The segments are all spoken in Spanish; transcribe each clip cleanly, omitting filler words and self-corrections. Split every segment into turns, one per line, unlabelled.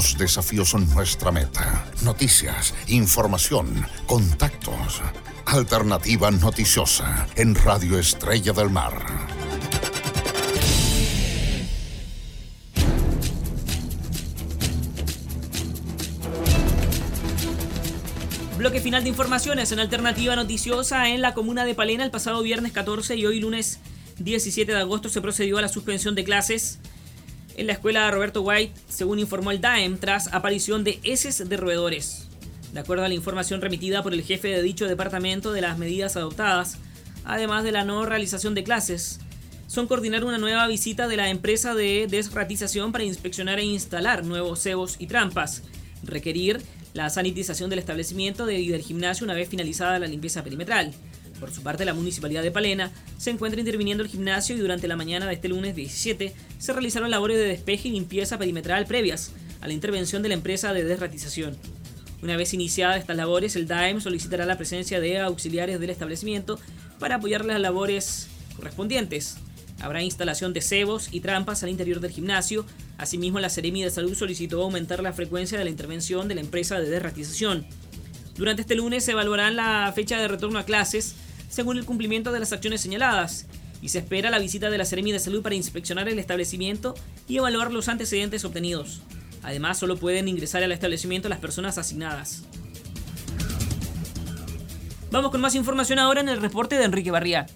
Los desafíos son nuestra meta. Noticias, información, contactos. Alternativa Noticiosa en Radio Estrella del Mar.
Bloque final de informaciones en Alternativa Noticiosa. En la comuna de Palena, el pasado viernes 14 y hoy lunes 17 de agosto se procedió a la suspensión de clases en la escuela Roberto White, según informó el DAEM, tras aparición de heces de roedores. De acuerdo a la información remitida por el jefe de dicho departamento, de las medidas adoptadas, además de la no realización de clases, son coordinar una nueva visita de la empresa de desratización para inspeccionar e instalar nuevos cebos y trampas, requerir la sanitización del establecimiento y del gimnasio una vez finalizada la limpieza perimetral. Por su parte, la Municipalidad de Palena se encuentra interviniendo el gimnasio y durante la mañana de este lunes 17 se realizaron labores de despeje y limpieza perimetral previas a la intervención de la empresa de desratización. Una vez iniciadas estas labores, el DAEM solicitará la presencia de auxiliares del establecimiento para apoyar las labores correspondientes. Habrá instalación de cebos y trampas al interior del gimnasio. Asimismo, la Seremi de Salud solicitó aumentar la frecuencia de la intervención de la empresa de desratización. Durante este lunes se evaluarán la fecha de retorno a clases según el cumplimiento de las acciones señaladas, y se espera la visita de la Seremi de Salud para inspeccionar el establecimiento y evaluar los antecedentes obtenidos. Además, solo pueden ingresar al establecimiento las personas asignadas. Vamos con más información ahora en el reporte de Enrique Barría.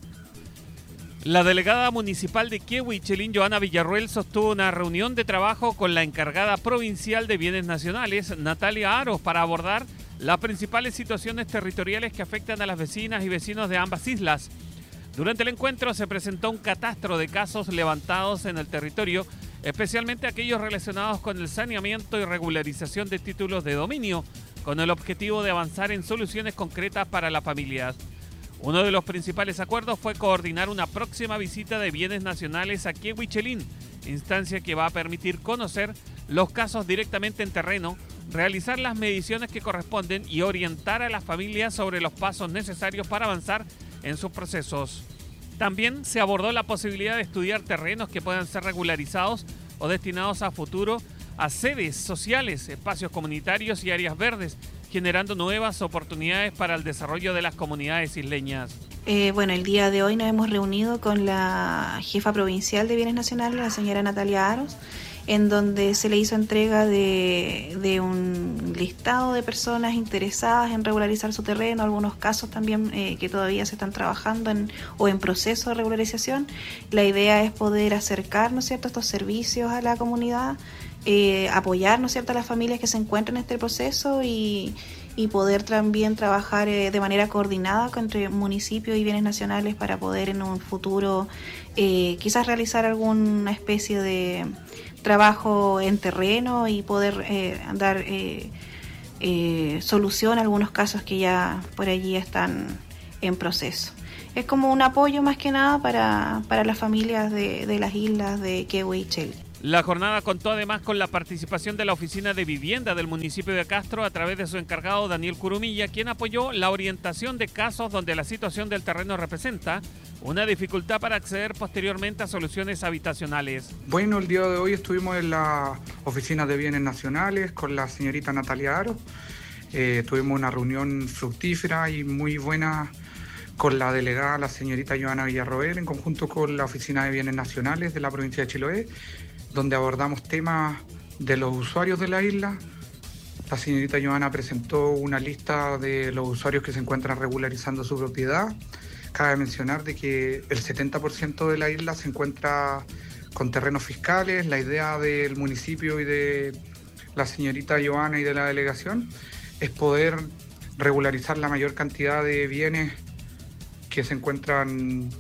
La delegada municipal de Quehuichelín, Joana Villarroel, sostuvo una reunión de trabajo con la encargada provincial de Bienes Nacionales, Natalia Aros, para abordar las principales situaciones territoriales que afectan a las vecinas y vecinos de ambas islas. Durante el encuentro se presentó un catastro de casos levantados en el territorio, especialmente aquellos relacionados con el saneamiento y regularización de títulos de dominio, con el objetivo de avanzar en soluciones concretas para las familias. Uno de los principales acuerdos fue coordinar una próxima visita de Bienes Nacionales a Quehuichelín, instancia que va a permitir conocer los casos directamente en terreno, realizar las mediciones que corresponden y orientar a las familias sobre los pasos necesarios para avanzar en sus procesos. También se abordó la posibilidad de estudiar terrenos que puedan ser regularizados o destinados a futuro a sedes sociales, espacios comunitarios y áreas verdes, generando nuevas oportunidades para el desarrollo de las comunidades isleñas.
El día de hoy nos hemos reunido con la jefa provincial de Bienes Nacionales, la señora Natalia Aros, en donde se le hizo entrega de un listado de personas interesadas en regularizar su terreno, algunos casos también que todavía se están trabajando en proceso de regularización. La idea es poder acercar, ¿no es cierto?, estos servicios a la comunidad, apoyar, ¿no es cierto?, a las familias que se encuentran en este proceso y poder también trabajar de manera coordinada entre municipios y bienes nacionales para poder en un futuro quizás realizar alguna especie de trabajo en terreno y poder dar solución a algunos casos que ya por allí están en proceso. Es como un apoyo más que nada para las familias de las islas de Quehuichelín.
La jornada contó además con la participación de la Oficina de Vivienda del municipio de Castro a través de su encargado Daniel Curumilla, quien apoyó la orientación de casos donde la situación del terreno representa una dificultad para acceder posteriormente a soluciones habitacionales.
Bueno, el día de hoy estuvimos en la Oficina de Bienes Nacionales con la señorita Natalia Aros. Tuvimos una reunión fructífera y muy buena con la delegada, la señorita Joana Villarroel, en conjunto con la Oficina de Bienes Nacionales de la provincia de Chiloé, donde abordamos temas de los usuarios de la isla. La señorita Joana presentó una lista de los usuarios que se encuentran regularizando su propiedad. Cabe mencionar de que el 70% de la isla se encuentra con terrenos fiscales. La idea del municipio y de la señorita Joana y de la delegación es poder regularizar la mayor cantidad de bienes que se encuentran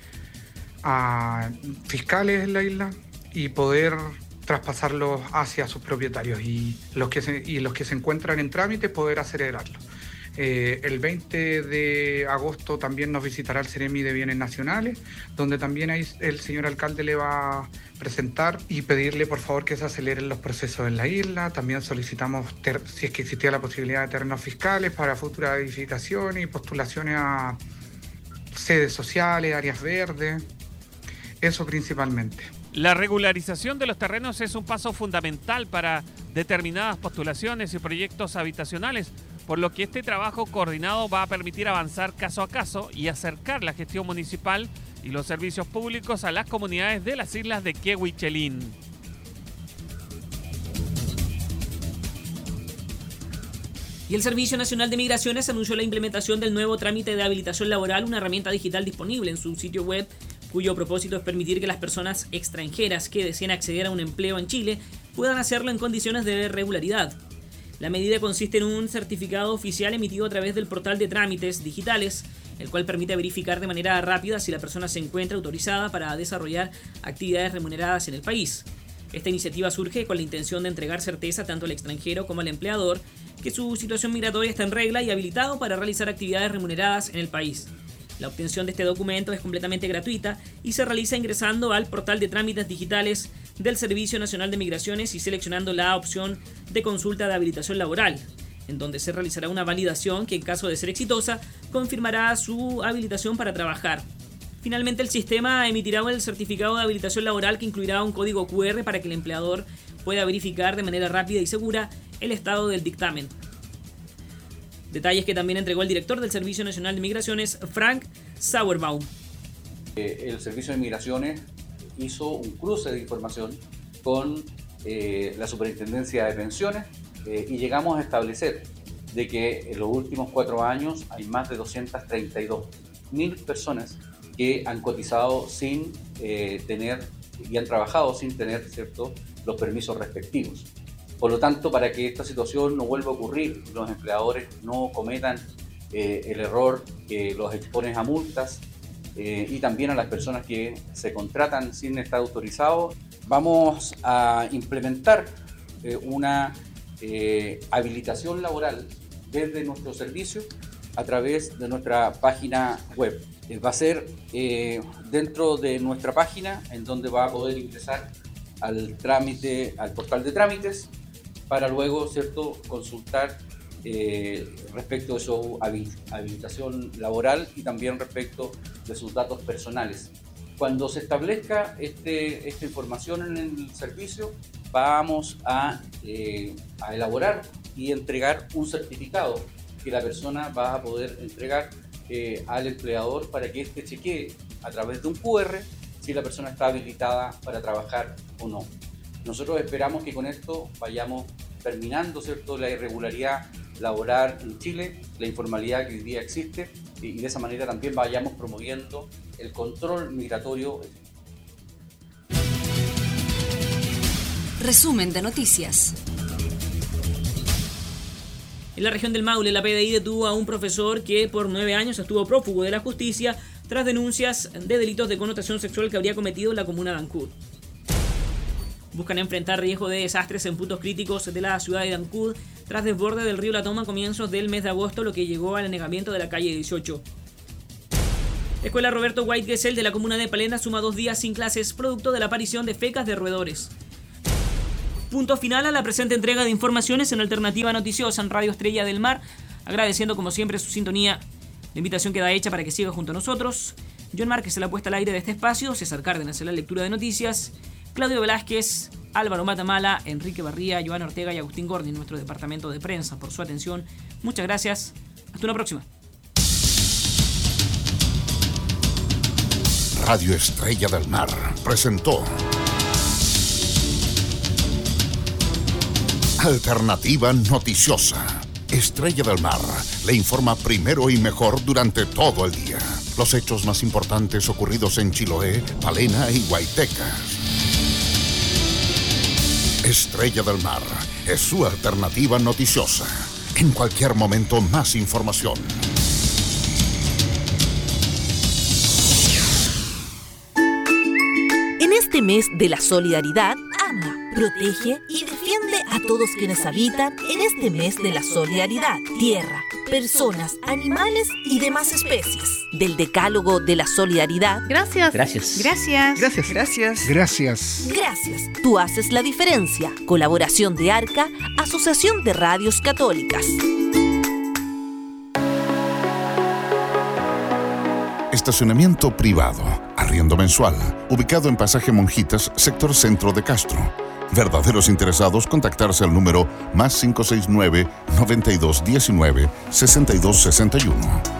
fiscales en la isla y poder traspasarlos hacia sus propietarios y los que se encuentran en trámite poder acelerarlos. El 20 de agosto también nos visitará el Seremi de Bienes Nacionales, donde también ahí el señor alcalde le va a presentar y pedirle por favor que se aceleren los procesos en la isla. También solicitamos si es que existía la posibilidad de terrenos fiscales para futuras edificaciones y postulaciones a sedes sociales, áreas verdes, eso principalmente.
La regularización de los terrenos es un paso fundamental para determinadas postulaciones y proyectos habitacionales, por lo que este trabajo coordinado va a permitir avanzar caso a caso y acercar la gestión municipal y los servicios públicos a las comunidades de las islas de Quehuichelín.
Y el Servicio Nacional de Migraciones anunció la implementación del nuevo trámite de habilitación laboral, una herramienta digital disponible en su sitio web, cuyo propósito es permitir que las personas extranjeras que deseen acceder a un empleo en Chile puedan hacerlo en condiciones de regularidad. La medida consiste en un certificado oficial emitido a través del portal de trámites digitales, el cual permite verificar de manera rápida si la persona se encuentra autorizada para desarrollar actividades remuneradas en el país. Esta iniciativa surge con la intención de entregar certeza tanto al extranjero como al empleador que su situación migratoria está en regla y habilitado para realizar actividades remuneradas en el país. La obtención de este documento es completamente gratuita y se realiza ingresando al portal de trámites digitales del Servicio Nacional de Migraciones y seleccionando la opción de consulta de habilitación laboral, en donde se realizará una validación que, en caso de ser exitosa, confirmará su habilitación para trabajar. Finalmente, el sistema emitirá el certificado de habilitación laboral que incluirá un código QR para que el empleador pueda verificar de manera rápida y segura el estado del dictamen. Detalles que también entregó el director del Servicio Nacional de Migraciones, Frank Sauerbaum.
El Servicio de Migraciones hizo un cruce de información con la Superintendencia de Pensiones y llegamos a establecer de que en los últimos 4 años hay más de 232.000 personas que han cotizado sin tener y han trabajado sin tener, ¿cierto?, los permisos respectivos. Por lo tanto, para que esta situación no vuelva a ocurrir, los empleadores no cometan el error que los expone a multas y también a las personas que se contratan sin estar autorizados, vamos a implementar una habilitación laboral desde nuestro servicio a través de nuestra página web. Va a ser dentro de nuestra página en donde va a poder ingresar al portal de trámites para luego, ¿cierto?, consultar respecto de su habilitación laboral y también respecto de sus datos personales. Cuando se establezca esta información en el servicio, vamos a elaborar y entregar un certificado que la persona va a poder entregar al empleador para que éste chequee a través de un QR si la persona está habilitada para trabajar o no. Nosotros esperamos que con esto vayamos terminando, ¿cierto?, la irregularidad laboral en Chile, la informalidad que hoy día existe, y de esa manera también vayamos promoviendo el control migratorio.
Resumen de noticias.
En la región del Maule, la PDI detuvo a un profesor que por 9 años estuvo prófugo de la justicia tras denuncias de delitos de connotación sexual que habría cometido en la comuna de Ancud. Buscan enfrentar riesgo de desastres en puntos críticos de la ciudad de Ancud tras desborde del río La Toma a comienzos del mes de agosto, lo que llegó al anegamiento de la calle 18. Escuela Roberto White Gesell de la comuna de Palena suma 2 días sin clases producto de la aparición de fecas de roedores. Punto final a la presente entrega de informaciones en Alternativa Noticiosa en Radio Estrella del Mar, agradeciendo como siempre su sintonía. La invitación queda hecha para que siga junto a nosotros. John Márquez en la puesta al aire de este espacio, César Cárdenas en la lectura de noticias, Claudio Velázquez, Álvaro Matamala, Enrique Barría, Joana Ortega y Agustín Gordi en nuestro departamento de prensa por su atención. Muchas gracias. Hasta una próxima.
Radio Estrella del Mar presentó Alternativa Noticiosa. Estrella del Mar le informa primero y mejor durante todo el día. Los hechos más importantes ocurridos en Chiloé, Palena y Huaytecas. Estrella del Mar es su alternativa noticiosa. En cualquier momento, más información.
En este mes de la solidaridad, ama, protege y defiende a todos quienes habitan en este mes de la solidaridad. Tierra, personas, animales y demás especies. Del Decálogo de la Solidaridad.
Gracias.
Gracias.
Gracias.
Gracias.
Gracias.
Gracias.
Gracias. Tú haces la diferencia. Colaboración de ARCA, Asociación de Radios Católicas.
Estacionamiento privado, arriendo mensual, ubicado en Pasaje Monjitas, sector centro de Castro. Verdaderos interesados, contactarse al número +569 9219 6261.